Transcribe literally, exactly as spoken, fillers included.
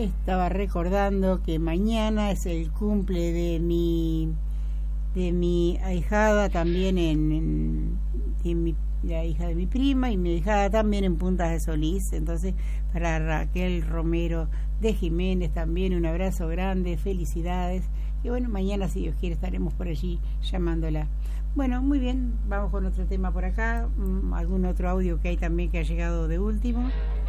Estaba recordando que mañana es el cumple de mi de mi ahijada también en, en, en mi, la hija de mi prima, y mi ahijada también en Puntas de Solís. Entonces, para Raquel Romero de Jiménez también un abrazo grande, felicidades. Y bueno, mañana, si Dios quiere, estaremos por allí llamándola. Bueno, muy bien, vamos con otro tema por acá, algún otro audio que hay también que ha llegado de último.